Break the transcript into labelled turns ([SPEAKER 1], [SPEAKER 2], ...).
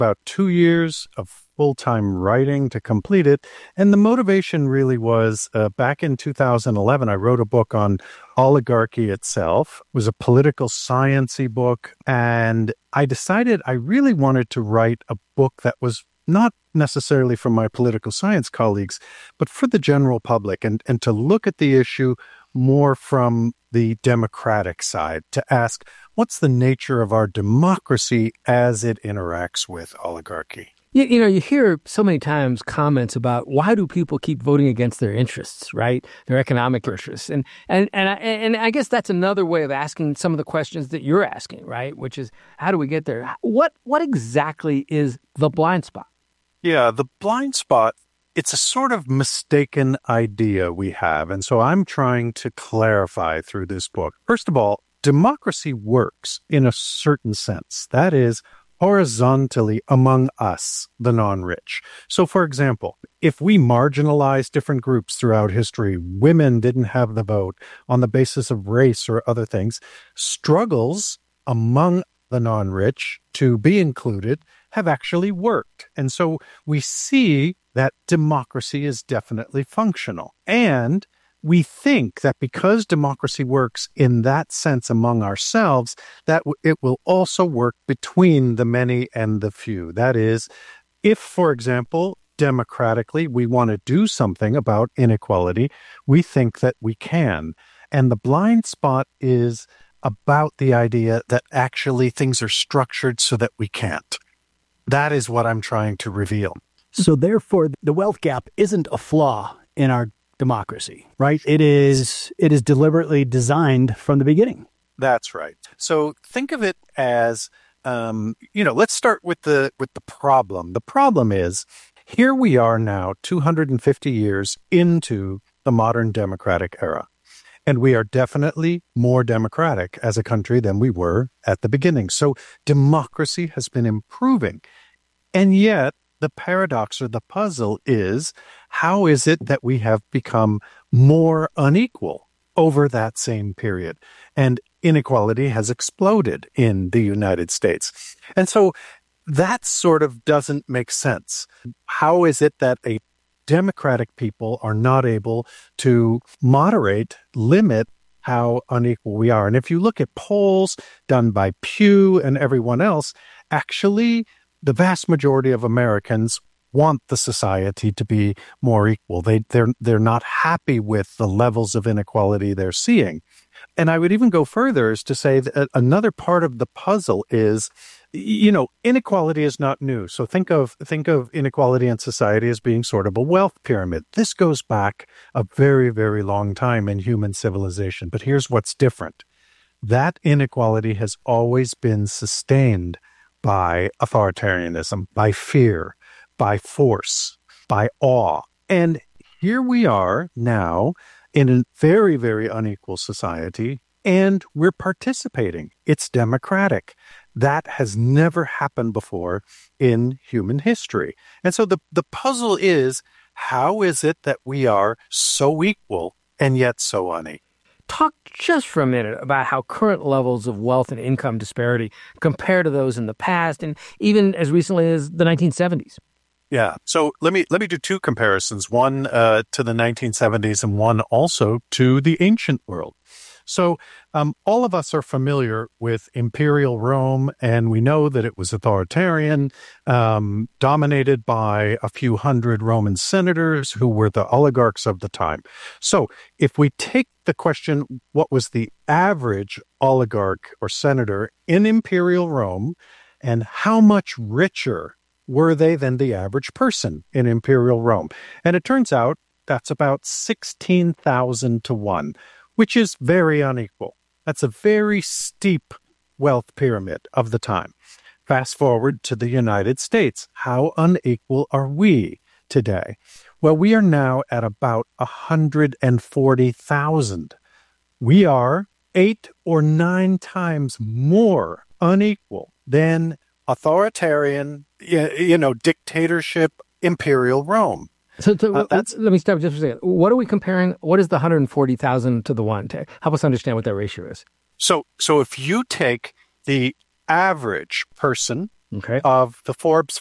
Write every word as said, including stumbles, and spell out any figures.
[SPEAKER 1] about two years of full-time writing to complete it. And the motivation really was uh, back in two thousand eleven, I wrote a book on oligarchy itself. It was a political science-y book. And I decided I really wanted to write a book that was not necessarily for my political science colleagues, but for the general public, and, and to look at the issue more from the democratic side, to ask, what's the nature of our democracy as it interacts with oligarchy?
[SPEAKER 2] You, you know, you hear so many times comments about why do people keep voting against their interests, right? Their economic interests. And and and I, and I guess that's another way of asking some of the questions that you're asking, right? Which is, how do we get there? What what exactly is the blind spot?
[SPEAKER 1] Yeah, the blind spot, it's a sort of mistaken idea we have. And so I'm trying to clarify through this book. First of all, democracy works in a certain sense. That is, horizontally among us, the non-rich. So, for example, if we marginalize different groups throughout history, women didn't have the vote on the basis of race or other things, struggles among the non-rich to be included have actually worked. And so we see that democracy is definitely functional. And we think that because democracy works in that sense among ourselves, that it will also work between the many and the few. That is, if, for example, democratically we want to do something about inequality, we think that we can. And the blind spot is about the idea that actually things are structured so that we can't. That is what I'm trying to reveal.
[SPEAKER 3] So therefore, the wealth gap isn't a flaw in our democracy, right? It is it is deliberately designed from the beginning.
[SPEAKER 1] That's right. So think of it as, um, you know, let's start with the with the problem. The problem is, here we are now two hundred fifty years into the modern democratic era. And we are definitely more democratic as a country than we were at the beginning. So democracy has been improving. And yet, the paradox or the puzzle is, how is it that we have become more unequal over that same period? And inequality has exploded in the United States. And so that sort of doesn't make sense. How is it that a democratic people are not able to moderate, limit how unequal we are? And if you look at polls done by Pew and everyone else, actually, the vast majority of Americans want the society to be more equal. They, they're, they're not happy with the levels of inequality they're seeing. And I would even go further as to say that another part of the puzzle is, you know, inequality is not new. So think of think of inequality in society as being sort of a wealth pyramid. This goes back a very, very long time in human civilization. But here's what's different. That inequality has always been sustained by authoritarianism, by fear, by force, by awe. And here we are now in a very, very unequal society, and we're participating. It's democratic. That has never happened before in human history. And so the, the puzzle is, how is it that we are so equal and yet so unequal?
[SPEAKER 2] Talk just for a minute about how current levels of wealth and income disparity compare to those in the past and even as recently as the nineteen seventies.
[SPEAKER 1] Yeah. So let me let me do two comparisons, one uh, to the nineteen seventies and one also to the ancient world. So um, all of us are familiar with Imperial Rome, and we know that it was authoritarian, um, dominated by a few hundred Roman senators who were the oligarchs of the time. So if we take the question, what was the average oligarch or senator in Imperial Rome, and how much richer were they than the average person in Imperial Rome? And it turns out that's about sixteen thousand to one. Which is very unequal. That's a very steep wealth pyramid of the time. Fast forward to the United States. How unequal are we today? Well, we are now at about one hundred forty thousand. We are eight or nine times more unequal than authoritarian, you know, dictatorship Imperial Rome.
[SPEAKER 2] So, so
[SPEAKER 1] uh, that's,
[SPEAKER 2] let me stop just for a second. What are we comparing? What is the one hundred forty thousand to the one? To help us understand what that ratio is.
[SPEAKER 1] So, so if you take the average person
[SPEAKER 2] okay.
[SPEAKER 1] of the Forbes